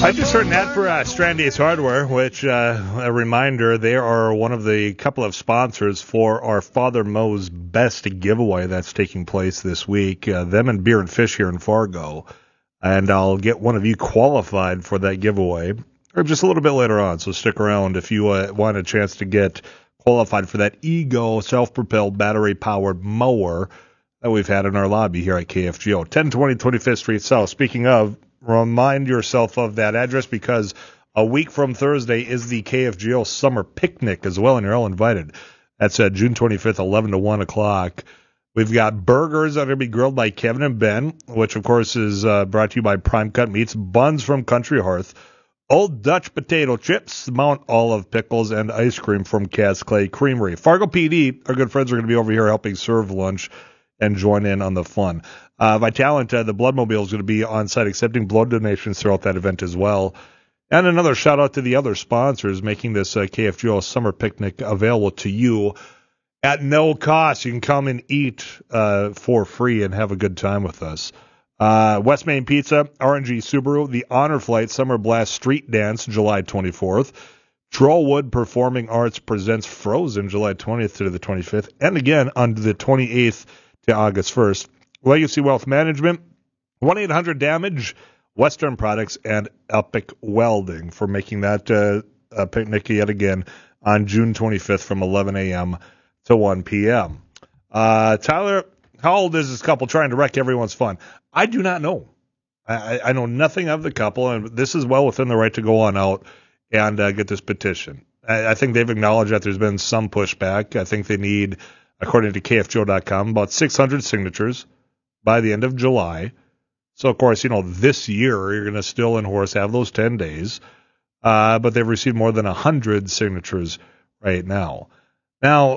I just heard an ad for Strandy's Hardware, which, a reminder, they are one of the couple of sponsors for our Father Mo's Best giveaway that's taking place this week. Them and Beer and Fish here in Fargo. And I'll get one of you qualified for that giveaway, or just a little bit later on, so stick around if you want a chance to get qualified for that Ego self-propelled battery-powered mower that we've had in our lobby here at KFGO. 1020 25th Street South. Speaking of, remind yourself of that address because a week from Thursday is the KFGO Summer Picnic as well, and you're all invited. That's June 25th, 11 to 1 o'clock. We've got burgers that are going to be grilled by Kevin and Ben, which, of course, is brought to you by Prime Cut Meats, buns from Country Hearth, Old Dutch potato chips, Mount Olive pickles, and ice cream from Cass Clay Creamery. Fargo PD, our good friends, are going to be over here helping serve lunch and join in on the fun. Vitalent, the Bloodmobile, is going to be on site accepting blood donations throughout that event as well. And another shout out to the other sponsors making this KFGO Summer Picnic available to you at no cost. You can come and eat for free and have a good time with us. West Main Pizza, RNG Subaru, the Honor Flight Summer Blast Street Dance, July 24th. Trollwood Performing Arts presents Frozen, July 20th to the 25th. And again on the 28th to August 1st. Legacy Wealth Management, 1-800-DAMAGE, Western Products, and Epic Welding for making that picnic yet again on June 25th from 11 a.m. to 1 p.m. Tyler, how old is this couple trying to wreck everyone's fun? I do not know. I know nothing of the couple, and this is well within the right to go on out and get this petition. I think they've acknowledged that there's been some pushback. I think they need, according to KFGO.com, about 600 signatures by the end of July. So, of course, this year you're going to still in Horace have those 10 days. But they've received more than 100 signatures right now. Now,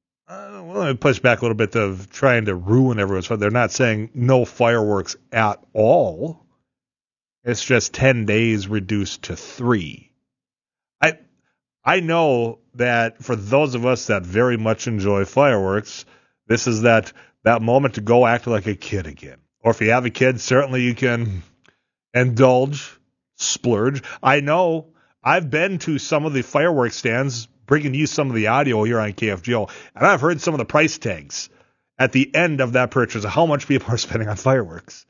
let me push back a little bit of trying to ruin everyone's fun. They're not saying no fireworks at all. It's just 10 days reduced to 3. I know that for those of us that very much enjoy fireworks, this is that moment to go act like a kid again. Or if you have a kid, certainly you can indulge, splurge. I know I've been to some of the fireworks stands, bringing you some of the audio here on KFGO, and I've heard some of the price tags at the end of that purchase of how much people are spending on fireworks.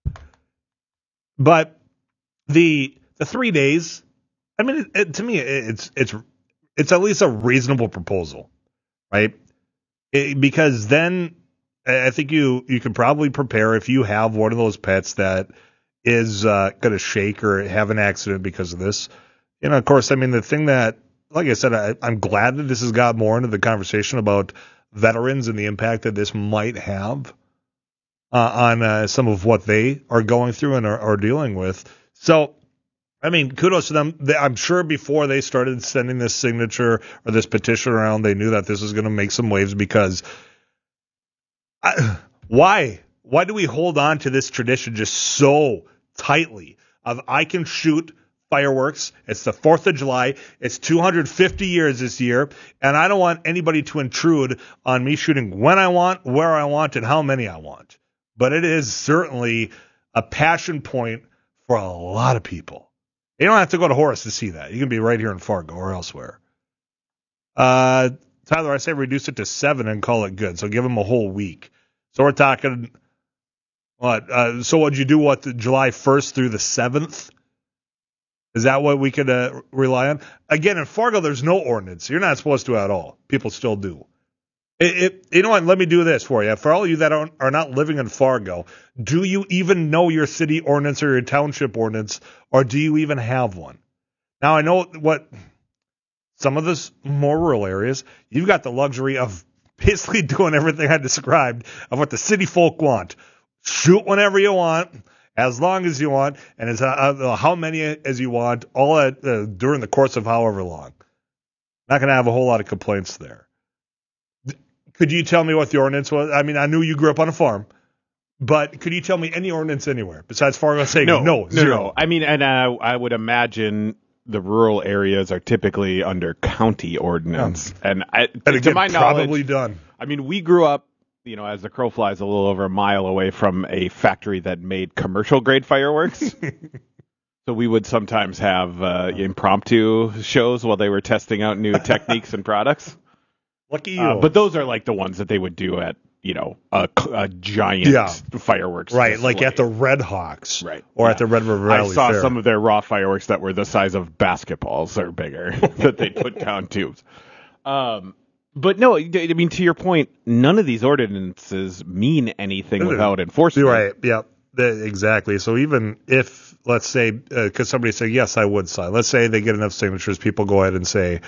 But the 3 days, I mean, to me, it's at least a reasonable proposal, right? Because then I think you can probably prepare if you have one of those pets that is going to shake or have an accident because of this. Of course, I mean, the thing that, like I said, I'm glad that this has got more into the conversation about veterans and the impact that this might have on some of what they are going through and are dealing with. So, I mean, kudos to them. I'm sure before they started sending this signature or this petition around, they knew that this was going to make some waves because why do we hold on to this tradition just so tightly of I can shoot fireworks? It's the 4th of July. It's 250 years this year, and I don't want anybody to intrude on me shooting when I want, where I want, and how many I want. But it is certainly a passion point for a lot of people. You don't have to go to Horace to see that. You can be right here in Fargo or elsewhere. Tyler, I say reduce it to 7 and call it good. So give them a whole week. So we're talking, what? So would you do July 1st through the 7th? Is that what we could rely on? Again, in Fargo, there's no ordinance. You're not supposed to at all. People still do. You know what? Let me do this for you. For all of you that are not living in Fargo, do you even know your city ordinance or your township ordinance, or do you even have one? Now, I know what some of the more rural areas, you've got the luxury of basically doing everything I described of what the city folk want. Shoot whenever you want, as long as you want, and as how many as you want, all during the course of however long. Not going to have a whole lot of complaints there. Could you tell me what the ordinance was? I mean, I knew you grew up on a farm, but could you tell me any ordinance anywhere besides Fargo saying no, zero? No. I mean, and I would imagine the rural areas are typically under county ordinance. And to my knowledge, probably done. I mean, we grew up, as the crow flies, a little over a mile away from a factory that made commercial grade fireworks. So we would sometimes have impromptu shows while they were testing out new techniques and products. Lucky you. But those are like the ones that they would do at, a giant fireworks right, display. like at the Red Hawks, right, or at the Red River Valley I saw Fair. some of their raw fireworks that were the size of basketballs or bigger that they put down tubes. But no, I mean, to your point, none of these ordinances mean anything without enforcement. Right, yeah, exactly. So even if, let's say, because somebody said, yes, I would sign. Let's say they get enough signatures, people go ahead and say,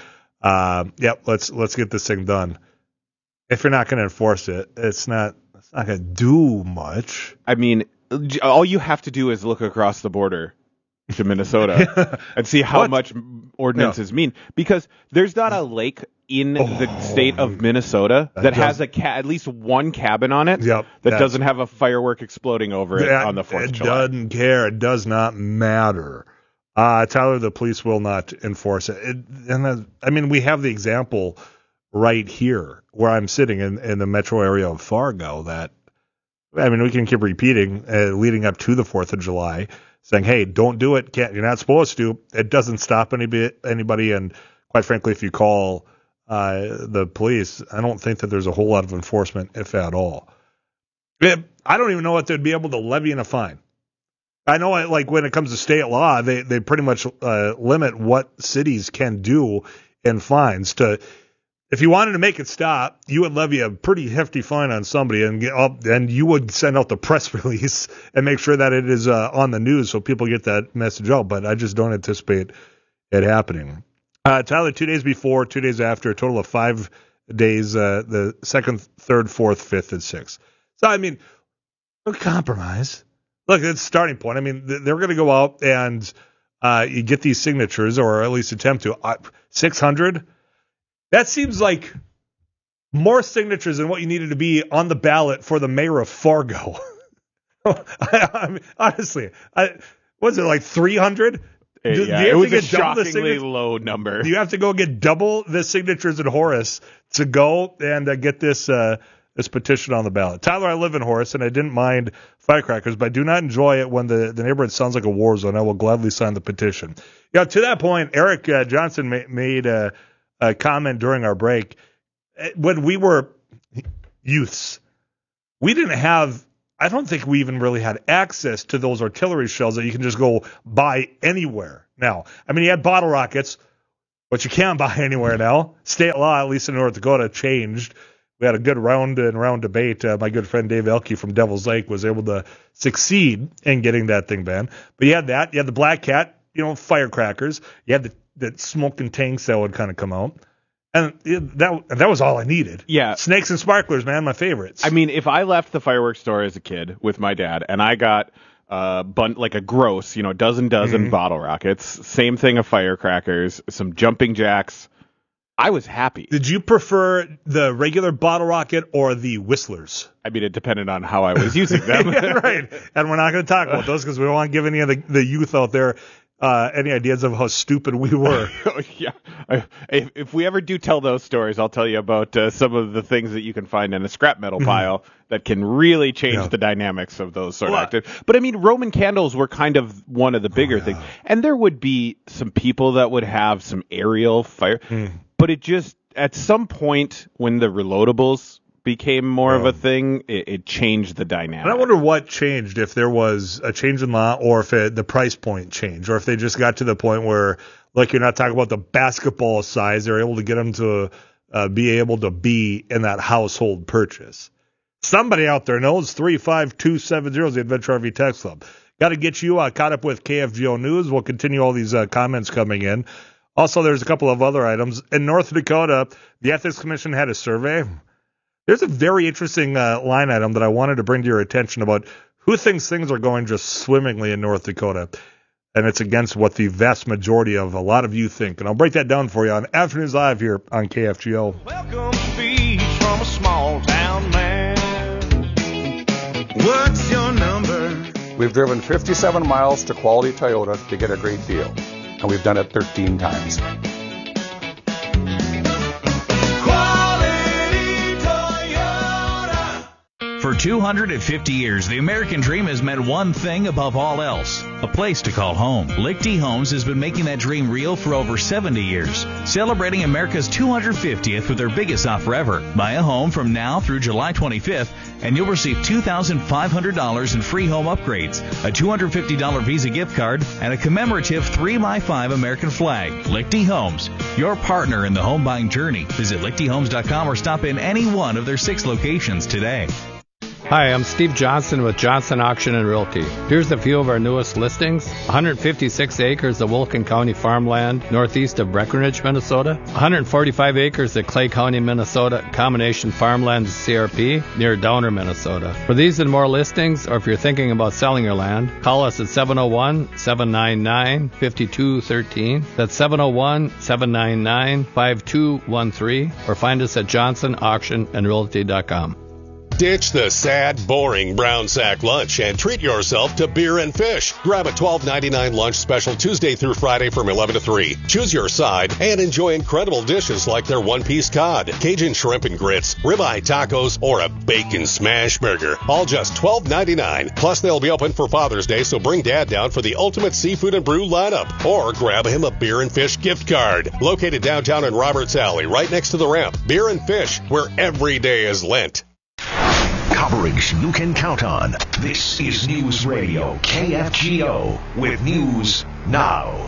let's get this thing done. If you're not going to enforce it, it's not going to do much. I mean, all you have to do is look across the border to Minnesota and see how much ordinances mean. Because there's not a lake in the state of Minnesota that has at least one cabin on it that doesn't have a firework exploding over it on the 4th of July. It doesn't care. It does not matter. Tyler, the police will not enforce it. We have the example right here where I'm sitting in the metro area of Fargo that, we can keep repeating leading up to the 4th of July, saying, hey, don't do it. You're not supposed to. It doesn't stop anybody. And quite frankly, if you call the police, I don't think that there's a whole lot of enforcement, if at all. I don't even know if they'd be able to levy in a fine. I know, like, when it comes to state law, they pretty much limit what cities can do in fines. If you wanted to make it stop, you would levy a pretty hefty fine on somebody, and you would send out the press release and make sure that it is on the news so people get that message out. But I just don't anticipate it happening. Tyler, 2 days before, 2 days after, a total of 5 days, the 2nd, 3rd, 4th, 5th, and 6th. So, no compromise. Look, it's a starting point. They're going to go out and you get these signatures, or at least attempt to. 600? That seems like more signatures than what you needed to be on the ballot for the mayor of Fargo. Honestly, was it like 300? It was a shockingly low number. Do you have to go get double the signatures in Horace to go and get this petition on the ballot? Tyler, I live in Horace, and I didn't mind firecrackers, but I do not enjoy it when the neighborhood sounds like a war zone. I will gladly sign the petition. To that point, Eric Johnson made a comment during our break. When we were youths, we didn't have, I don't think we even really had access to those artillery shells that you can just go buy anywhere now. You had bottle rockets, but you can't buy anywhere now. State law, at least in North Dakota, changed. We had a good round debate. My good friend Dave Elke from Devil's Lake was able to succeed in getting that thing banned. But you had that. You had the Black Cat, firecrackers. You had the smoking tanks that would kind of come out. And that was all I needed. Yeah. Snakes and sparklers, man, my favorites. If I left the fireworks store as a kid with my dad and I got like a gross, dozen bottle rockets, same thing of firecrackers, some jumping jacks, I was happy. Did you prefer the regular bottle rocket or the whistlers? It depended on how I was using them. Yeah, right. And we're not going to talk about those because we don't want to give any of the youth out there any ideas of how stupid we were. Yeah. If we ever do tell those stories, I'll tell you about some of the things that you can find in a scrap metal pile that can really change the dynamics of those sort of activities. But Roman candles were kind of one of the bigger things. And there would be some people that would have some aerial fire. But it just, at some point when the reloadables became more of a thing, it changed the dynamic. And I wonder what changed, if there was a change in law or if the price point changed, or if they just got to the point where, like, you're not talking about the basketball size, they're able to get them to be able to be in that household purchase. Somebody out there knows. 35270 is the Adventure RV Text Club. Got to get you caught up with KFGO News. We'll continue all these comments coming in. Also, there's a couple of other items. In North Dakota, the Ethics Commission had a survey. There's a very interesting line item that I wanted to bring to your attention about who thinks things are going just swimmingly in North Dakota. And it's against what the vast majority of a lot of you think. And I'll break that down for you on Afternoons Live here on KFGO. Welcome speech from a small town man. What's your number? We've driven 57 miles to Quality Toyota to get a great deal. And we've done it 13 times. Quality Toyota. For 250 years, the American dream has meant one thing above all else: a place to call home. Lichty Homes has been making that dream real for over 70 years, celebrating America's 250th with their biggest offer ever. Buy a home from now through July 25th, and you'll receive $2,500 in free home upgrades, a $250 Visa gift card, and a commemorative 3x5 American flag. Lichty Homes, your partner in the home buying journey. Visit lichtyhomes.com or stop in any one of their 6 locations today. Hi, I'm Steve Johnson with Johnson Auction and Realty. Here's a few of our newest listings. 156 acres of Wilkin County farmland northeast of Breckenridge, Minnesota. 145 acres of Clay County, Minnesota combination farmland CRP near Downer, Minnesota. For these and more listings, or if you're thinking about selling your land, call us at 701-799-5213. That's 701-799-5213, or find us at johnsonauctionandrealty.com. Ditch the sad, boring brown sack lunch and treat yourself to beer and fish. Grab a $12.99 lunch special Tuesday through Friday from 11 to 3. Choose your side and enjoy incredible dishes like their one-piece cod, Cajun shrimp and grits, ribeye tacos, or a bacon smash burger. All just $12.99. Plus, they'll be open for Father's Day, so bring Dad down for the ultimate seafood and brew lineup. Or grab him a beer and fish gift card. Located downtown in Roberts Alley, right next to the ramp. Beer and Fish, where every day is Lent. Coverage you can count on. This is News Radio KFGO with News Now.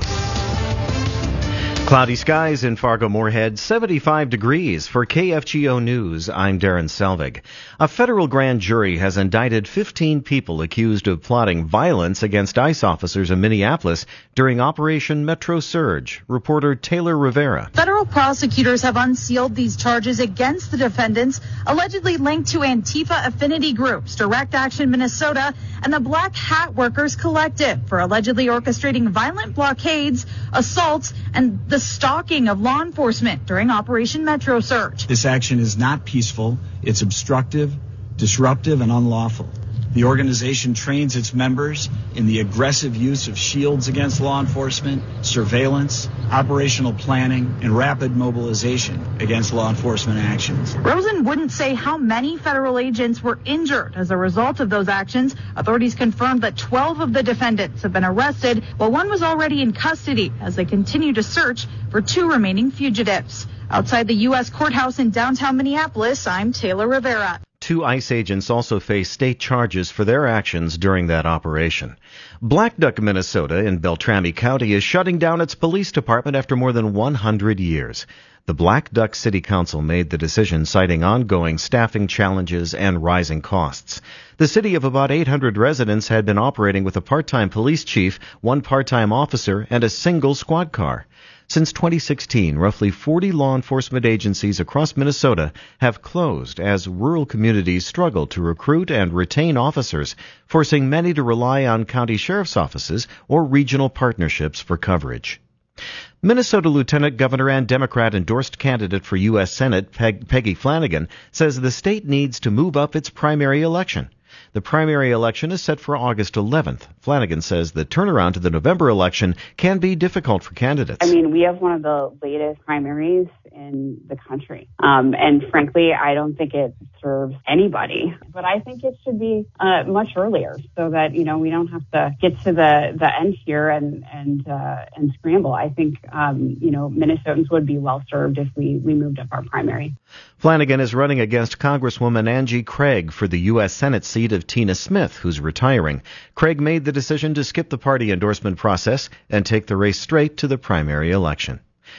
Cloudy skies in Fargo-Moorhead, 75 degrees. For KFGO News, I'm Darren Selvig. A federal grand jury has indicted 15 people accused of plotting violence against ICE officers in Minneapolis during Operation Metro Surge. Reporter Taylor Rivera. Federal prosecutors have unsealed these charges against the defendants, allegedly linked to Antifa affinity groups, Direct Action Minnesota, and the Black Hat Workers Collective for allegedly orchestrating violent blockades, assaults, and the stalking of law enforcement during Operation Metro Surge. This action is not peaceful. It's obstructive, disruptive, and unlawful. The organization trains its members in the aggressive use of shields against law enforcement, surveillance, operational planning, and rapid mobilization against law enforcement actions. Rosen wouldn't say how many federal agents were injured as a result of those actions. Authorities confirmed that 12 of the defendants have been arrested, while one was already in custody as they continue to search for 2 remaining fugitives. Outside the U.S. courthouse in downtown Minneapolis, I'm Taylor Rivera. 2 ICE agents also face state charges for their actions during that operation. Black Duck, Minnesota, in Beltrami County, is shutting down its police department after more than 100 years. The Black Duck City Council made the decision citing ongoing staffing challenges and rising costs. The city of about 800 residents had been operating with a part-time police chief, 1 part-time officer, and a single squad car. Since 2016, roughly 40 law enforcement agencies across Minnesota have closed as rural communities struggle to recruit and retain officers, forcing many to rely on county sheriff's offices or regional partnerships for coverage. Minnesota Lieutenant Governor and Democrat-endorsed candidate for U.S. Senate Peggy Flanagan says the state needs to move up its primary election. The primary election is set for August 11th. Flanagan says the turnaround to the November election can be difficult for candidates. I mean, we have one of the latest primaries in the country. And frankly, I don't think it serves anybody. But I think it should be much earlier so that, we don't have to get to the end here and scramble. I think, Minnesotans would be well served if we moved up our primary. Flanagan is running against Congresswoman Angie Craig for the U.S. Senate seat of Tina Smith, who's retiring. Craig made the decision to skip the party endorsement process and take the race straight to the primary election.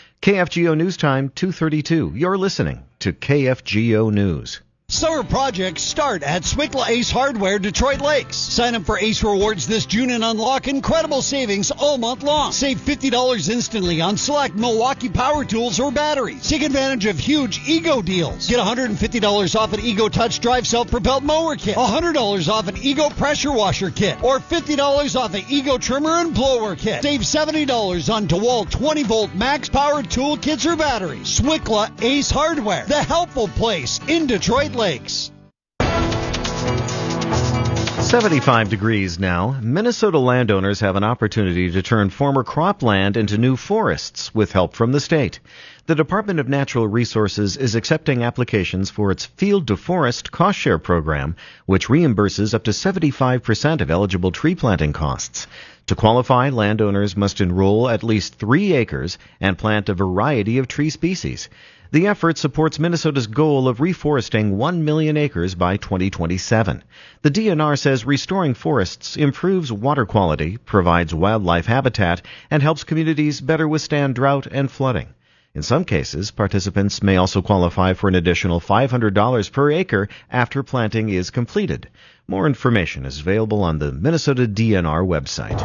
KFGO News Time, 2:32. You're listening to KFGO News. Summer projects start at Swickla Ace Hardware, Detroit Lakes. Sign up for Ace Rewards this June and unlock incredible savings all month long. Save $50 instantly on select Milwaukee power tools or batteries. Take advantage of huge Ego deals. Get $150 off an Ego Touch Drive self-propelled mower kit, $100 off an Ego pressure washer kit, or $50 off an Ego trimmer and blower kit. Save $70 on DeWalt 20-volt max power tool kits or batteries. Swickla Ace Hardware, the helpful place in Detroit Lakes. 75 degrees now. Minnesota landowners have an opportunity to turn former cropland into new forests with help from the state. The Department of Natural Resources is accepting applications for its Field to Forest cost share program, which reimburses up to 75% of eligible tree planting costs. To qualify, landowners must enroll at least 3 acres and plant a variety of tree species. The effort supports Minnesota's goal of reforesting 1 million acres by 2027. The DNR says restoring forests improves water quality, provides wildlife habitat, and helps communities better withstand drought and flooding. In some cases, participants may also qualify for an additional $500 per acre after planting is completed. More information is available on the Minnesota DNR website.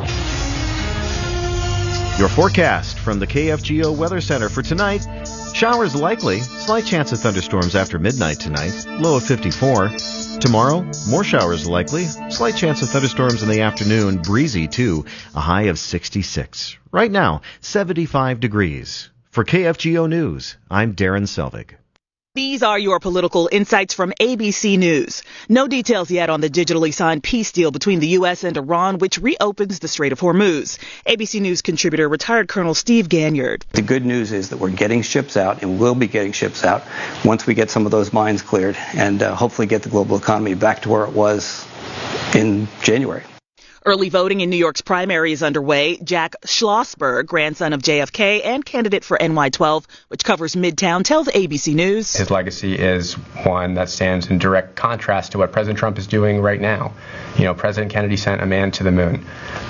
Your forecast from the KFGO Weather Center for tonight. Showers likely, slight chance of thunderstorms after midnight tonight, low of 54. Tomorrow, more showers likely, slight chance of thunderstorms in the afternoon, breezy too, a high of 66. Right now, 75 degrees. For KFGO News, I'm Darren Selvig. These are your political insights from ABC News. No details yet on the digitally signed peace deal between the U.S. and Iran, which reopens the Strait of Hormuz. ABC News contributor retired Colonel Steve Ganyard. The good news is that we're getting ships out and will be getting ships out once we get some of those mines cleared and hopefully get the global economy back to where it was in January. Early voting in New York's primary is underway. Jack Schlossberg, grandson of JFK and candidate for NY12, which covers Midtown, tells ABC News. His legacy is one that stands in direct contrast to what President Trump is doing right now. You know, President Kennedy sent a man to the moon.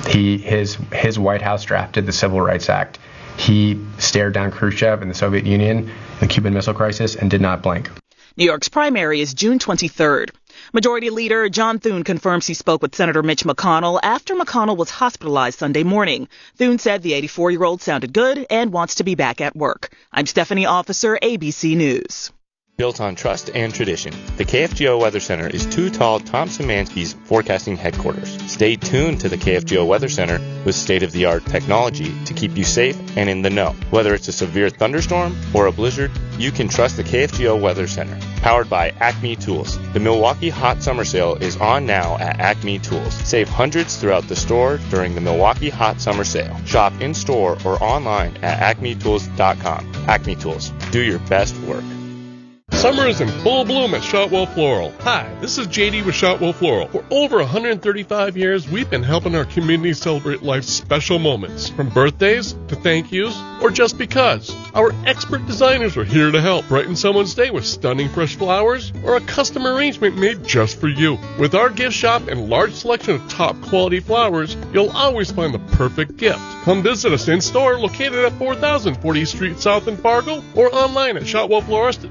His White House drafted the Civil Rights Act. He stared down Khrushchev and the Soviet Union, the Cuban Missile Crisis, and did not blink. New York's primary is June 23rd. Majority Leader John Thune confirms he spoke with Senator Mitch McConnell after McConnell was hospitalized Sunday morning. Thune said the 84-year-old sounded good and wants to be back at work. I'm Stephanie Officer, ABC News. Built on trust and tradition, the KFGO Weather Center is Too Tall Tom Szymanski's forecasting headquarters. Stay tuned to the KFGO Weather Center with state-of-the-art technology to keep you safe and in the know. Whether it's a severe thunderstorm or a blizzard, you can trust the KFGO Weather Center. Powered by Acme Tools. The Milwaukee Hot Summer Sale is on now at Acme Tools. Save hundreds throughout the store during the Milwaukee Hot Summer Sale. Shop in-store or online at acmetools.com. Acme Tools. Do your best work. Summer is in full bloom at Shotwell Floral. Hi, this is JD with Shotwell Floral. For over 135 years, we've been helping our community celebrate life's special moments, from birthdays to thank yous or just because. Our expert designers are here to help brighten someone's day with stunning fresh flowers or a custom arrangement made just for you. With our gift shop and large selection of top quality flowers, you'll always find the perfect gift. Come visit us in store located at 4000 40th Street South in Fargo or online at shotwellflorist.com.